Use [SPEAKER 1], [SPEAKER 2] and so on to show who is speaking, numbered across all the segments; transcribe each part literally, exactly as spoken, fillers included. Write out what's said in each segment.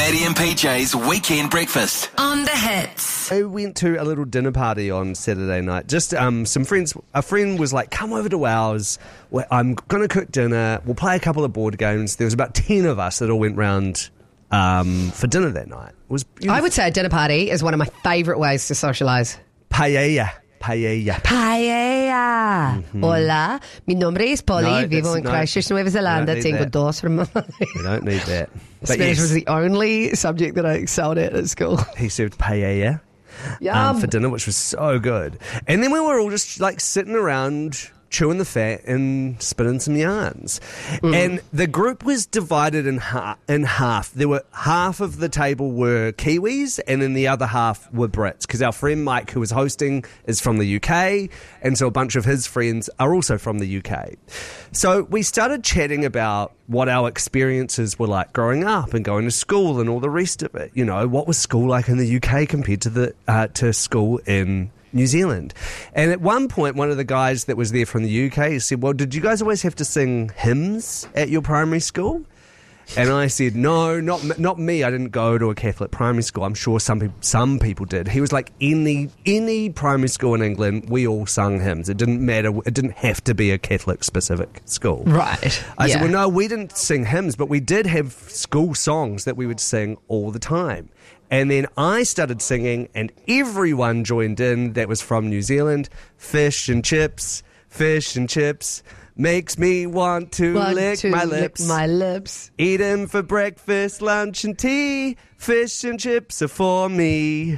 [SPEAKER 1] Maddie and P J's Weekend Breakfast.
[SPEAKER 2] On the Hits.
[SPEAKER 3] I went to a little dinner party on Saturday night. Just um, some friends. A friend was like, come over to ours. I'm going to cook dinner. We'll play a couple of board games. There was about ten of us that all went round um, for dinner that night. It was beautiful.
[SPEAKER 4] I would say a dinner party is one of my favourite ways to socialise.
[SPEAKER 3] Paella. Paella.
[SPEAKER 4] Paella. Mm-hmm. Hola, mi nombre es Polly,
[SPEAKER 3] No,
[SPEAKER 4] vivo
[SPEAKER 3] that's-
[SPEAKER 4] en
[SPEAKER 3] no,
[SPEAKER 4] Christchurch, Nueva Zelanda,
[SPEAKER 3] need
[SPEAKER 4] tengo
[SPEAKER 3] that.
[SPEAKER 4] dos hermanos.
[SPEAKER 3] We don't need that. But
[SPEAKER 4] Spanish
[SPEAKER 3] yes,
[SPEAKER 4] was the only subject that I excelled at at school.
[SPEAKER 3] he served paella
[SPEAKER 4] Yum.
[SPEAKER 3] um, for dinner, which was so good. And then we were all just like sitting around chewing the fat and spinning some yarns. Mm. And the group was divided in, ha- in half. There were half of the table were Kiwis and then the other half were Brits, because our friend Mike, who was hosting, is from the U K, and so a bunch of his friends are also from the U K. So we started chatting about what our experiences were like growing up and going to school and all the rest of it. You know, what was school like in the U K compared to the uh, to school in New Zealand. And at one point, one of the guys that was there from the U K said, well, did you guys always have to sing hymns at your primary school? And I said, no, not not me. I didn't go to a Catholic primary school. I'm sure some people, some people did. He was like, any any primary school in England, we all sung hymns. It didn't matter. It didn't have to be a Catholic specific school.
[SPEAKER 4] Right.
[SPEAKER 3] I
[SPEAKER 4] yeah.
[SPEAKER 3] said, well, no, we didn't sing hymns, but we did have school songs that we would sing all the time. And then I started singing, and everyone joined in that was from New Zealand. Fish and chips, fish and chips, makes me want to
[SPEAKER 4] Want
[SPEAKER 3] lick
[SPEAKER 4] to
[SPEAKER 3] my
[SPEAKER 4] lick
[SPEAKER 3] lips.
[SPEAKER 4] my lips.
[SPEAKER 3] Eat 'em for breakfast, lunch and tea. Fish and chips are for me.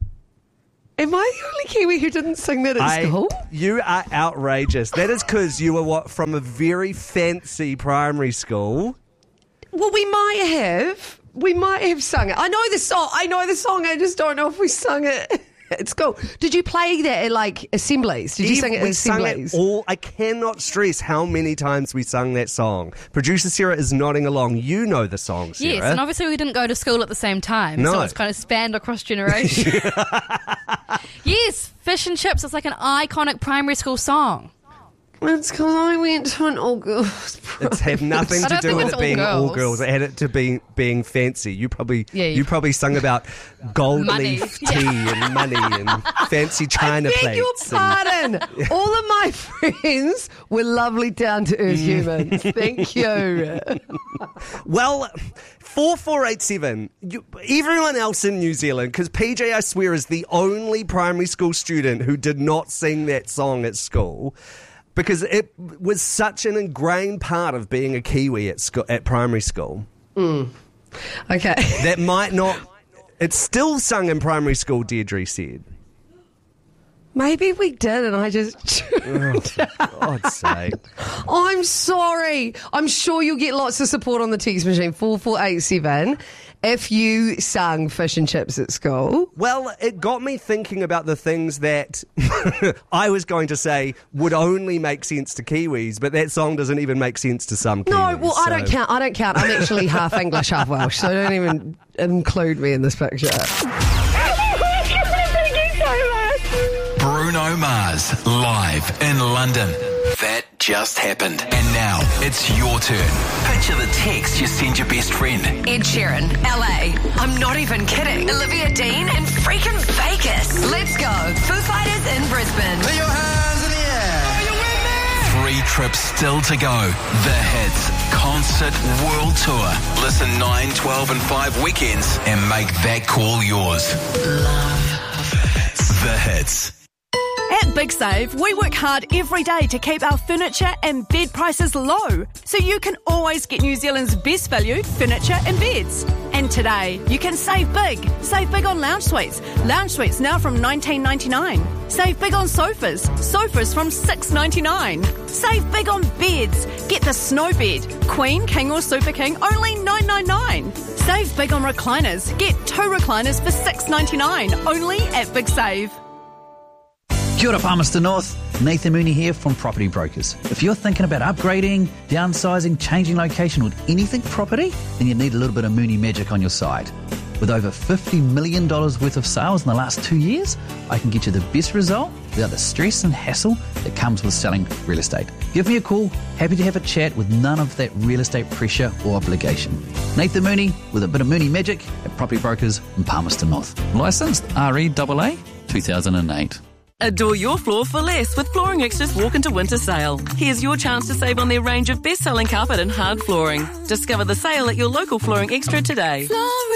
[SPEAKER 4] Am I the only Kiwi who didn't sing that at
[SPEAKER 3] I-
[SPEAKER 4] school?
[SPEAKER 3] You are outrageous. That is because you were what, from a very fancy primary school.
[SPEAKER 4] Well, we might have. We might have sung it. I know the song. I know the song. I just don't know if we sung it at school. Did you play that at like assemblies? Did you
[SPEAKER 3] Eve,
[SPEAKER 4] sing it at
[SPEAKER 3] we sung
[SPEAKER 4] assemblies?
[SPEAKER 3] it all. I cannot stress how many times we sung that song. Producer Sarah is nodding along. You know the song, Sarah.
[SPEAKER 5] Yes, and obviously we didn't go to school at the same time,
[SPEAKER 3] No.
[SPEAKER 5] so it's kind of spanned across generations. Yes, Fish and Chips is like an iconic primary school song.
[SPEAKER 4] It's because I went to an all-girls
[SPEAKER 3] It's had nothing
[SPEAKER 5] I
[SPEAKER 3] to
[SPEAKER 5] don't
[SPEAKER 3] do
[SPEAKER 5] think
[SPEAKER 3] with
[SPEAKER 5] it's
[SPEAKER 3] it
[SPEAKER 5] all
[SPEAKER 3] being all
[SPEAKER 5] girls.
[SPEAKER 3] girls. It had it to be being fancy. You probably
[SPEAKER 5] Yeah,
[SPEAKER 3] you,
[SPEAKER 5] you-
[SPEAKER 3] probably sung about gold
[SPEAKER 5] Money.
[SPEAKER 3] leaf tea and money and fancy china
[SPEAKER 4] I beg
[SPEAKER 3] plates.
[SPEAKER 4] your
[SPEAKER 3] and-
[SPEAKER 4] pardon. All of my friends were lovely, down-to-earth humans. Thank you.
[SPEAKER 3] Well, four four eight seven. You, everyone else in New Zealand, because P J, I swear, is the only primary school student who did not sing that song at school, because it was such an ingrained part of being a Kiwi at school, at primary school.
[SPEAKER 4] Okay.
[SPEAKER 3] That might not. It's still sung in primary school, Deirdre said.
[SPEAKER 4] Maybe we did, and I just...
[SPEAKER 3] Oh, for God's sake.
[SPEAKER 4] I'm sorry. I'm sure you'll get lots of support on the text machine, four four eight seven, if you sang Fish and Chips at school.
[SPEAKER 3] Well, it got me thinking about the things that I was going to say would only make sense to Kiwis, but that song doesn't even make sense to some Kiwis.
[SPEAKER 4] No, well, I
[SPEAKER 3] so-
[SPEAKER 4] don't count. I don't count. I'm actually half English, half Welsh, so don't even include me in this picture.
[SPEAKER 1] Bruno Mars, live in London. That just happened. And now, it's your turn. Picture the text you send your best friend.
[SPEAKER 2] Ed Sheeran, L A. I'm not even kidding. Olivia Dean and freaking Vegas. Let's go. Foo Fighters in Brisbane.
[SPEAKER 1] Put your hands in the air. Are you with me? Three trips still to go. The Hits Concert World Tour. Listen nine, twelve and five weekends and make that call yours. The Hits.
[SPEAKER 6] At Big Save, we work hard every day to keep our furniture and bed prices low, so you can always get New Zealand's best value furniture and beds. And today, you can save big. Save big on lounge suites. Lounge suites now from nineteen ninety-nine. Save big on sofas. Sofas from six ninety-nine. Save big on beds. Get the snow bed, queen, king or super king, only nine ninety-nine. Save big on recliners. Get two recliners for six ninety-nine, only at Big Save.
[SPEAKER 7] Kia ora, Palmerston North. Nathan Mooney here from Property Brokers. If you're thinking about upgrading, downsizing, changing location or anything property, then you need a little bit of Mooney magic on your side. With over fifty million dollars worth of sales in the last two years, I can get you the best result without the stress and hassle that comes with selling real estate. Give me a call. Happy to have a chat with none of that real estate pressure or obligation. Nathan Mooney with a bit of Mooney magic at Property Brokers in Palmerston North. Licensed R E A A two thousand eight.
[SPEAKER 8] Adore your floor for less with Flooring Extra's Walk into Winter sale. Here's your chance to save on their range of best-selling carpet and hard flooring. Discover the sale at your local Flooring Extra today.